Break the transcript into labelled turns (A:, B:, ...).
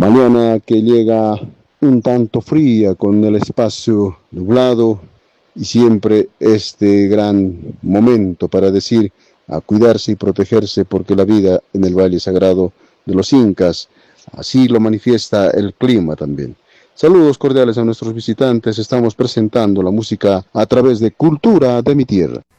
A: Mañana que llega un tanto fría con el espacio nublado y siempre este gran momento para decir a cuidarse y protegerse porque la vida en el Valle Sagrado de los Incas, así lo manifiesta el clima también. Saludos cordiales a nuestros visitantes, estamos presentando la música a través de Cultura de mi Tierra.